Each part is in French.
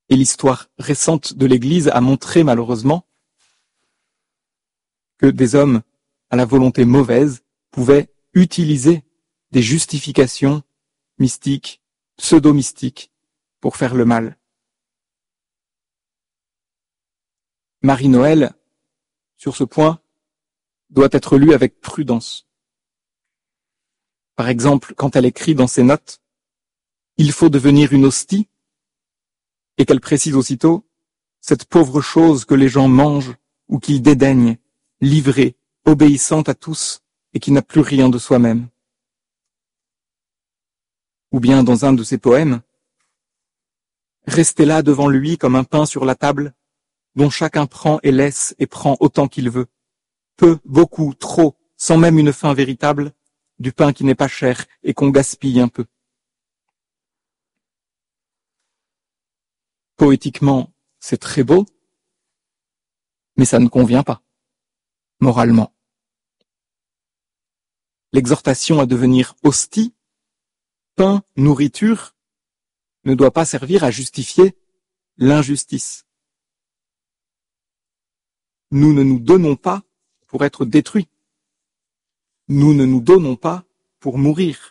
Et l'histoire récente de l'Église a montré malheureusement que des hommes à la volonté mauvaise pouvaient utiliser des justifications mystiques, pseudo-mystiques, pour faire le mal. Marie-Noël, sur ce point, doit être lue avec prudence. Par exemple, quand elle écrit dans ses notes « Il faut devenir une hostie » et qu'elle précise aussitôt « cette pauvre chose que les gens mangent ou qu'ils dédaignent, livrée, obéissante à tous et qui n'a plus rien de soi-même. » Ou bien dans un de ses poèmes « Restez là devant lui comme un pain sur la table, dont chacun prend et laisse et prend autant qu'il veut. Peu, beaucoup, trop, sans même une faim véritable, du pain qui n'est pas cher et qu'on gaspille un peu. » Poétiquement, c'est très beau, mais ça ne convient pas, moralement. L'exhortation à devenir hostie, pain, nourriture, ne doit pas servir à justifier l'injustice. Nous ne nous donnons pas pour être détruits. Nous ne nous donnons pas pour mourir.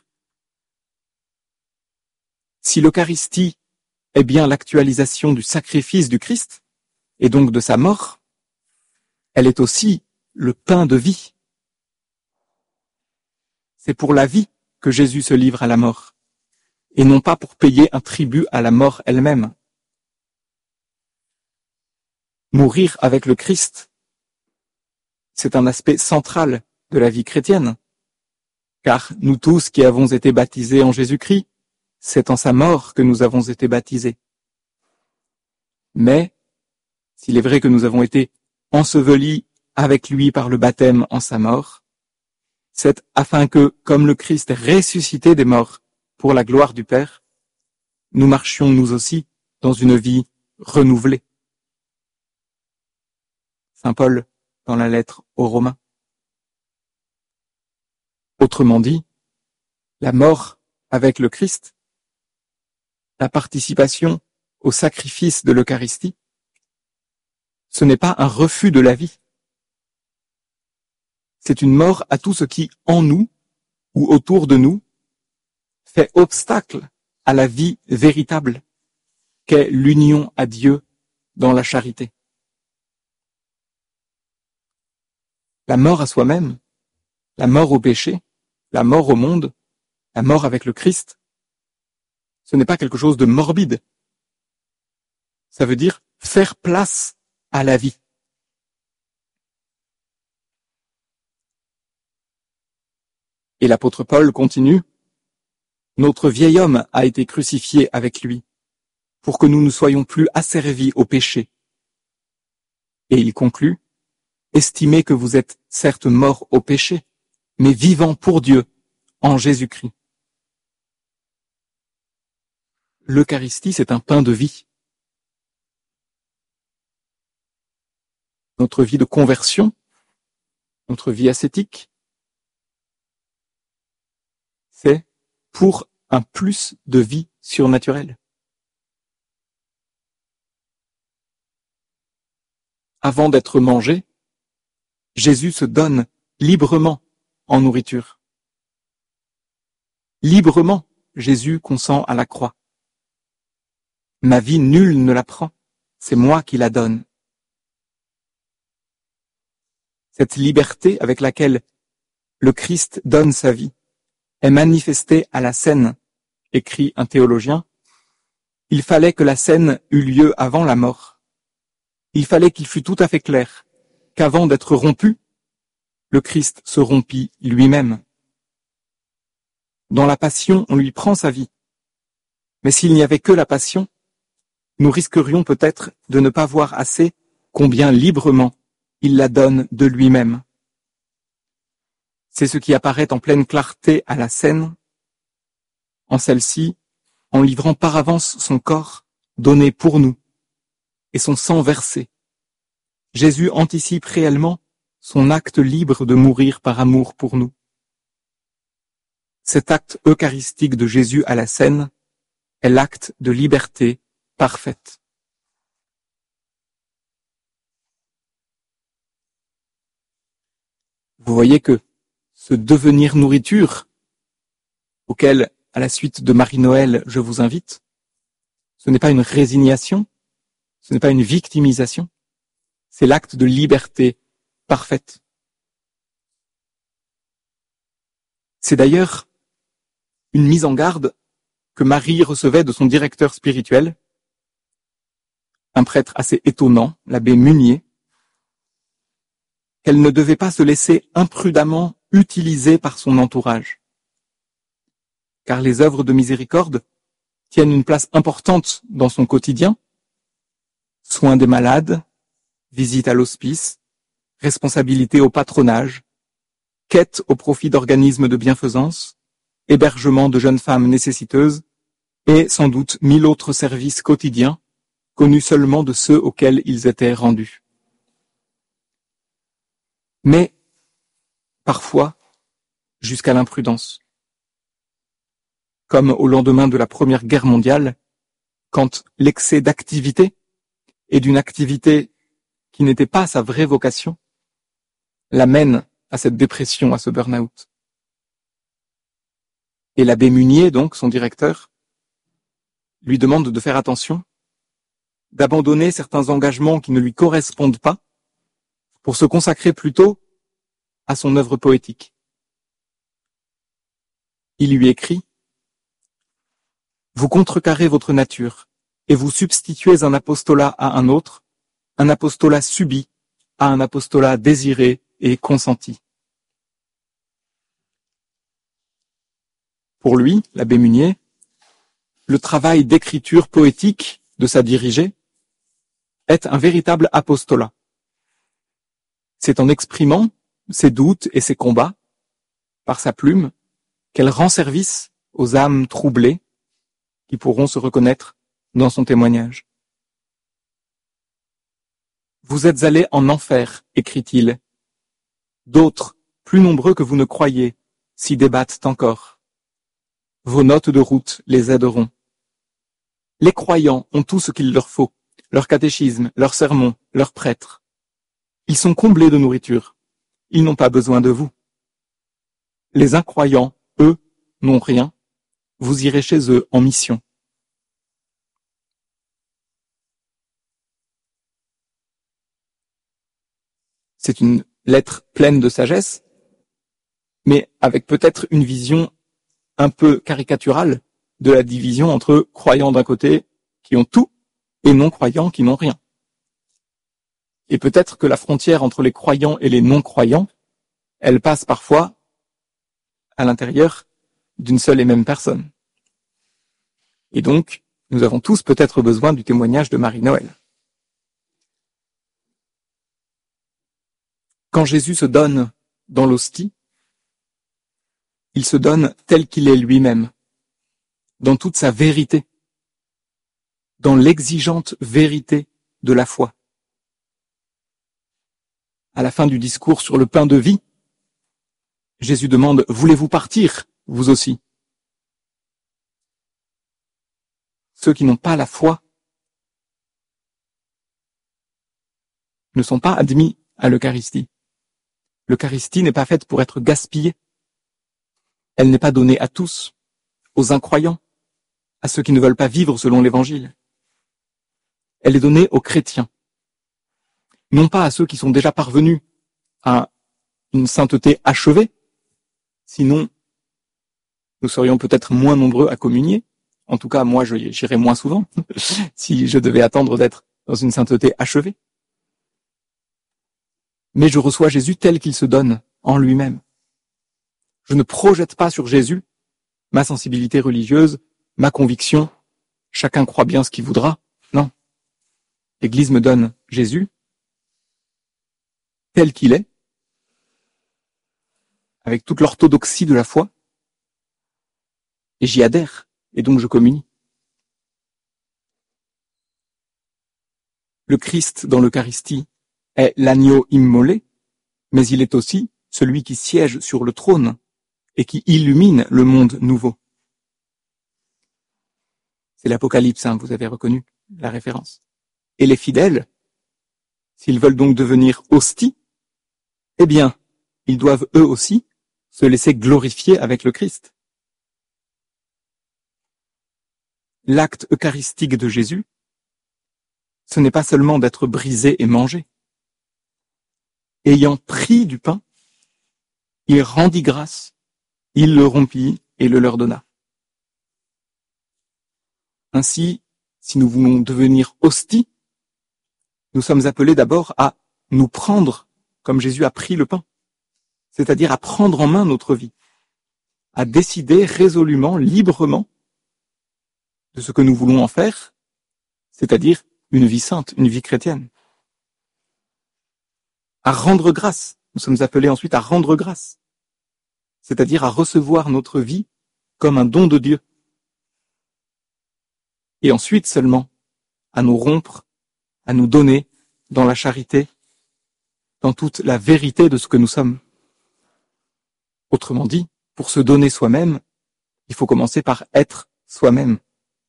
Si l'Eucharistie est bien l'actualisation du sacrifice du Christ, et donc de sa mort, elle est aussi le pain de vie. C'est pour la vie que Jésus se livre à la mort, et non pas pour payer un tribut à la mort elle-même. Mourir avec le Christ, c'est un aspect central de la vie chrétienne, car nous tous qui avons été baptisés en Jésus-Christ, c'est en sa mort que nous avons été baptisés. Mais, s'il est vrai que nous avons été ensevelis avec lui par le baptême en sa mort, c'est afin que, comme le Christ est ressuscité des morts pour la gloire du Père, nous marchions nous aussi dans une vie renouvelée. Saint Paul, dans la lettre aux Romains. Autrement dit, la mort avec le Christ, la participation au sacrifice de l'Eucharistie, ce n'est pas un refus de la vie. C'est une mort à tout ce qui, en nous, ou autour de nous, fait obstacle à la vie véritable, qu'est l'union à Dieu dans la charité. La mort à soi-même, la mort au péché, la mort au monde, la mort avec le Christ, ce n'est pas quelque chose de morbide. Ça veut dire faire place à la vie. Et l'apôtre Paul continue, « Notre vieil homme a été crucifié avec lui, pour que nous ne soyons plus asservis au péché. » Et il conclut, « Estimez que vous êtes certes morts au péché, mais vivants pour Dieu, en Jésus-Christ. » L'Eucharistie, c'est un pain de vie. Notre vie de conversion, notre vie ascétique, c'est pour un plus de vie surnaturelle. Avant d'être mangé, Jésus se donne librement en nourriture. Librement, Jésus consent à la croix. Ma vie, nul ne la prend, c'est moi qui la donne. Cette liberté avec laquelle le Christ donne sa vie est manifestée à la scène, écrit un théologien. Il fallait que la scène eût lieu avant la mort. Il fallait qu'il fût tout à fait clair qu'avant d'être rompu, le Christ se rompit lui-même. Dans la passion, on lui prend sa vie. Mais s'il n'y avait que la passion, nous risquerions peut-être de ne pas voir assez combien librement il la donne de lui-même. C'est ce qui apparaît en pleine clarté à la scène. En celle-ci, en livrant par avance son corps donné pour nous et son sang versé, Jésus anticipe réellement son acte libre de mourir par amour pour nous. Cet acte eucharistique de Jésus à la scène est l'acte de liberté parfaite. Vous voyez que ce devenir nourriture, auquel, à la suite de Marie-Noël, je vous invite, ce n'est pas une résignation, ce n'est pas une victimisation, c'est l'acte de liberté parfaite. C'est d'ailleurs une mise en garde que Marie recevait de son directeur spirituel, un prêtre assez étonnant, l'abbé Munier, qu'elle ne devait pas se laisser imprudemment utiliser par son entourage. Car les œuvres de miséricorde tiennent une place importante dans son quotidien. Soins des malades, visite à l'hospice, responsabilité au patronage, quête au profit d'organismes de bienfaisance, hébergement de jeunes femmes nécessiteuses, et sans doute 1000 autres services quotidiens, connus seulement de ceux auxquels ils étaient rendus. Mais, parfois, jusqu'à l'imprudence. Comme au lendemain de la Première Guerre mondiale, quand l'excès d'activité, et d'une activité qui n'était pas sa vraie vocation, l'amène à cette dépression, à ce burn-out. Et l'abbé Munier, donc, son directeur, lui demande de faire attention, d'abandonner certains engagements qui ne lui correspondent pas, pour se consacrer plutôt à son œuvre poétique. Il lui écrit « Vous contrecarrez votre nature, et vous substituez un apostolat à un autre, un apostolat subi à un apostolat désiré et consenti. » Pour lui, l'abbé Munier, le travail d'écriture poétique de sa dirigée est un véritable apostolat. C'est en exprimant ses doutes et ses combats, par sa plume, qu'elle rend service aux âmes troublées qui pourront se reconnaître dans son témoignage. « Vous êtes allés en enfer, écrit-il. D'autres, plus nombreux que vous ne croyez, s'y débattent encore. Vos notes de route les aideront. Les croyants ont tout ce qu'il leur faut, leur catéchisme, leurs sermons, leurs prêtres. Ils sont comblés de nourriture. Ils n'ont pas besoin de vous. Les incroyants, eux, n'ont rien. Vous irez chez eux en mission. » C'est une lettre pleine de sagesse, mais avec peut-être une vision un peu caricaturale de la division entre croyants d'un côté qui ont tout et non-croyants qui n'ont rien. Et peut-être que la frontière entre les croyants et les non-croyants, elle passe parfois à l'intérieur d'une seule et même personne. Et donc, nous avons tous peut-être besoin du témoignage de Marie-Noël. Quand Jésus se donne dans l'hostie, il se donne tel qu'il est lui-même, dans toute sa vérité, dans l'exigeante vérité de la foi. À la fin du discours sur le pain de vie, Jésus demande « Voulez-vous partir, vous aussi ?» Ceux qui n'ont pas la foi ne sont pas admis à l'Eucharistie. L'Eucharistie n'est pas faite pour être gaspillée. Elle n'est pas donnée à tous, aux incroyants, à ceux qui ne veulent pas vivre selon l'Évangile. Elle est donnée aux chrétiens, non pas à ceux qui sont déjà parvenus à une sainteté achevée, sinon nous serions peut-être moins nombreux à communier. En tout cas, moi, j'irais moins souvent si je devais attendre d'être dans une sainteté achevée. Mais je reçois Jésus tel qu'il se donne en lui-même. Je ne projette pas sur Jésus ma sensibilité religieuse, ma conviction, chacun croit bien ce qu'il voudra. Non. L'Église me donne Jésus tel qu'il est, avec toute l'orthodoxie de la foi, et j'y adhère, et donc je communie. Le Christ dans l'Eucharistie est l'agneau immolé, mais il est aussi celui qui siège sur le trône et qui illumine le monde nouveau. C'est l'Apocalypse, vous avez reconnu la référence. Et les fidèles, s'ils veulent donc devenir hosties, eh bien, ils doivent eux aussi se laisser glorifier avec le Christ. L'acte eucharistique de Jésus, ce n'est pas seulement d'être brisé et mangé. Ayant pris du pain, il rendit grâce, il le rompit et le leur donna. Ainsi, si nous voulons devenir hosties, nous sommes appelés d'abord à nous prendre comme Jésus a pris le pain, c'est-à-dire à prendre en main notre vie, à décider résolument, librement de ce que nous voulons en faire, c'est-à-dire une vie sainte, une vie chrétienne. À rendre grâce, nous sommes appelés ensuite à rendre grâce, c'est-à-dire à recevoir notre vie comme un don de Dieu. Et ensuite seulement à nous rompre, à nous donner dans la charité, dans toute la vérité de ce que nous sommes. Autrement dit, pour se donner soi-même, il faut commencer par être soi-même.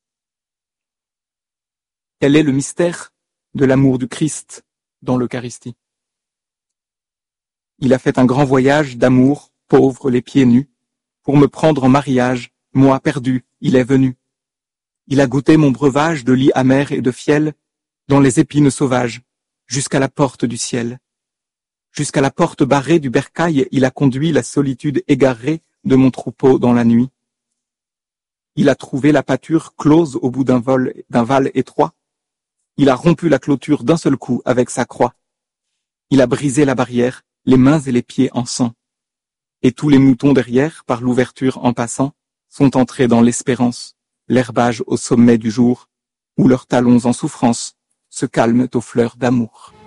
Quel est le mystère de l'amour du Christ dans l'Eucharistie? Il a fait un grand voyage d'amour, pauvre, les pieds nus, pour me prendre en mariage, moi perdu, il est venu. Il a goûté mon breuvage de lit amer et de fiel, dans les épines sauvages, jusqu'à la porte du ciel. Jusqu'à la porte barrée du bercail, il a conduit la solitude égarée de mon troupeau dans la nuit. Il a trouvé la pâture close au bout d'un val étroit. Il a rompu la clôture d'un seul coup avec sa croix. Il a brisé la barrière, les mains et les pieds en sang. Et tous les moutons derrière, par l'ouverture en passant, sont entrés dans l'espérance, l'herbage au sommet du jour, où leurs talons en souffrance se calment aux fleurs d'amour.